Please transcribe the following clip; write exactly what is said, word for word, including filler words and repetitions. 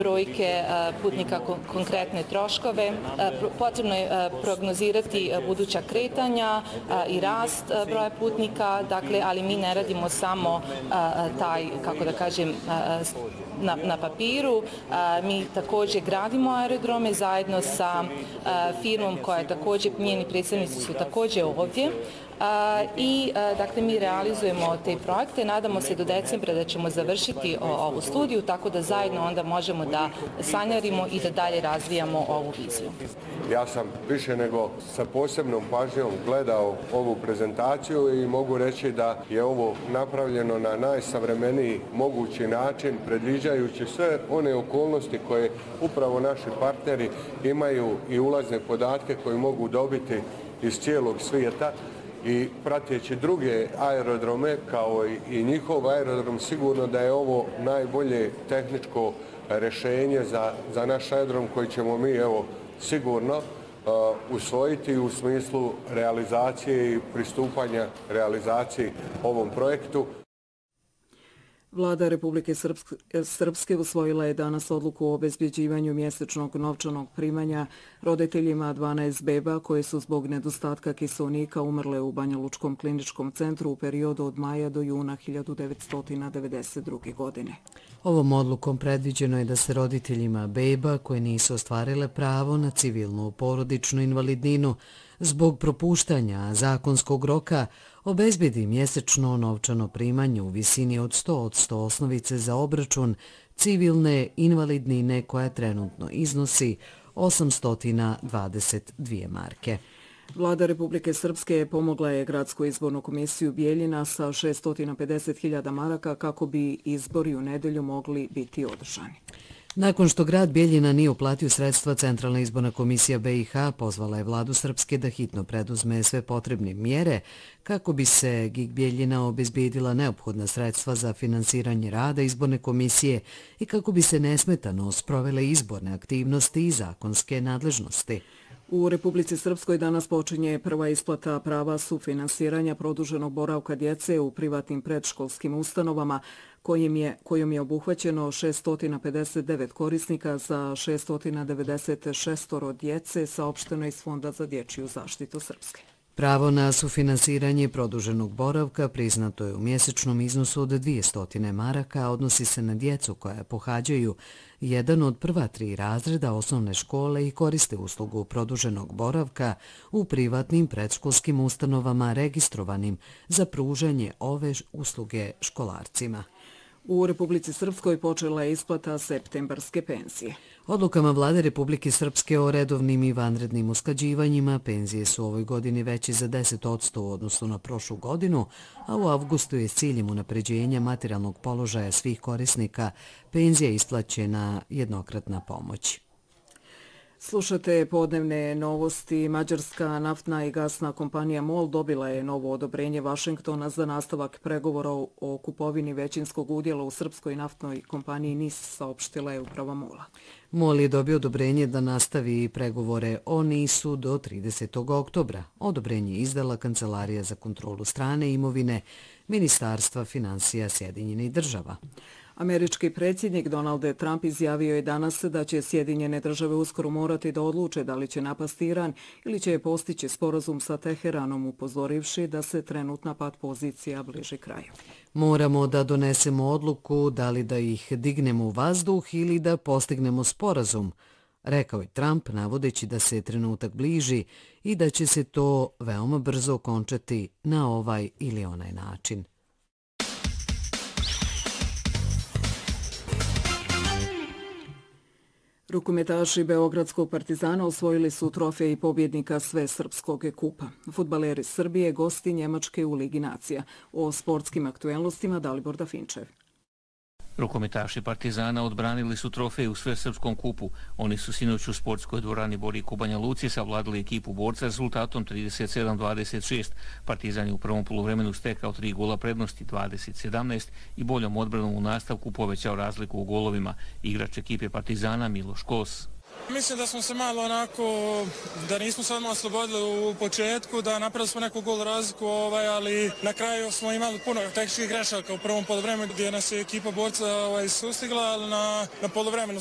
brojke putnika, konkretne troškove. Potrebno je prognozirati buduća kretanja i rast broja putnika, dakle, ali mi ne radimo samo taj, kako da kažem, na, na papiru. Mi također gradimo aerodrome zajedno sa firmom koja je također, njeni predstavnici su također ovdje. I dakle mi realizujemo te projekte, nadamo se do decembra da ćemo završiti ovu studiju, tako da zajedno onda možemo da sanjarimo i da dalje razvijamo ovu viziju. Ja sam više nego sa posebnom pažnjom gledao ovu prezentaciju i mogu reći da je ovo napravljeno na najsavremeniji mogući način, predviđajući sve one okolnosti koje upravo naši partneri imaju i ulazne podatke koje mogu dobiti iz cijelog svijeta. I prateći druge aerodrome kao i njihov aerodrom, sigurno da je ovo najbolje tehničko rješenje za, za naš aerodrom koji ćemo mi evo sigurno uh, usvojiti u smislu realizacije i pristupanja realizaciji ovom projektu. Vlada Republike Srpske usvojila je danas odluku o obezbjeđivanju mjesečnog novčanog primanja roditeljima dvanaest beba koje su zbog nedostatka kiseonika umrle u Banjalučkom kliničkom centru u periodu od maja do juna hiljadu devetsto devedeset druge. godine. Ovom odlukom predviđeno je da se roditeljima beba koje nisu ostvarile pravo na civilnu porodičnu invalidninu zbog propuštanja zakonskog roka obezbedi mjesečno novčano primanje u visini od sto posto osnovice za obračun civilne invalidnine koja trenutno iznosi osamsto dvadeset dvije marke. Vlada Republike Srpske pomogla je Gradsku izbornu komisiju Bijeljina sa šessto pedeset hiljada maraka kako bi izbori u nedelju mogli biti održani. Nakon što grad Bijeljina nije uplatio sredstva, Centralna izborna komisija B i H pozvala je vladu Srpske da hitno preduzme sve potrebne mjere kako bi se G I K Bijeljina obezbijedila neophodna sredstva za finansiranje rada izborne komisije i kako bi se nesmetano sprovele izborne aktivnosti i zakonske nadležnosti. U Republici Srpskoj danas počinje prva isplata prava sufinansiranja produženog boravka djece u privatnim predškolskim ustanovama, kojim je, kojom je obuhvaćeno šeststo pedeset devet korisnika za šeststo devedeset šest djece, saopšteno iz Fonda za dječju zaštitu Srpske. Pravo na sufinansiranje produženog boravka priznato je u mjesečnom iznosu od dvjesto maraka, a odnosi se na djecu koja pohađaju jedan od prva tri razreda osnovne škole i koriste uslugu produženog boravka u privatnim predškolskim ustanovama registrovanim za pružanje ove usluge školarcima. U Republici Srpskoj počela je isplata septembarske penzije. Odlukama Vlade Republike Srpske o redovnim i vanrednim usklađivanjima penzije su u ovoj godini veće za deset posto u odnosu na prošlu godinu, a u avgustu je s ciljem unapređenja materijalnog položaja svih korisnika penzija isplaćena jednokratna pomoć. Slušate podnevne novosti. Mađarska naftna i gasna kompanija MOL dobila je novo odobrenje Vašingtona za nastavak pregovora o kupovini većinskog udjela u srpskoj naftnoj kompaniji N I S, saopštila je uprava MOL-a. MOL je dobio odobrenje da nastavi pregovore o N I S-u do tridesetog oktobra. Odobrenje je izdala Kancelarija za kontrolu strane imovine Ministarstva finansija Sjedinjenih država. Američki predsjednik Donald Trump izjavio je danas da će Sjedinjene države uskoro morati da odluče da li će napasti Iran ili će postići sporazum sa Teheranom, upozorivši da se trenutna pad pozicija bliži kraju. Moramo da donesemo odluku da li da ih dignemo u vazduh ili da postignemo sporazum, rekao je Trump, navodeći da se trenutak bliži i da će se to veoma brzo okončati na ovaj ili onaj način. Rukometaši Beogradskog Partizana osvojili su trofej pobjednika Svesrpskog kupa. Fudbaleri Srbije gosti Njemačke u Ligi nacija. O sportskim aktuelnostima Dalibor Dafinčev. Rukometaši Partizana odbranili su trofej u Svesrpskom kupu. Oni su sinoć u sportskoj dvorani Borik u Banja Luci savladali ekipu Borca rezultatom trideset sedam dvadeset šest. Partizan je u prvom poluvremenu stekao tri gola prednosti dvadeset sedamnaest i boljom odbranom u nastavku povećao razliku u golovima. Igrač ekipe Partizana Miloš Kos. Mislim da smo se malo onako, da nismo se odmah oslobodili u početku, da napravili smo neku gol razliku, ovaj, ali na kraju smo imali puno tehničkih grešaka u prvom poluvremenu gdje nas je ekipa Borca ovaj, sustigla, ali na, na poluvremenu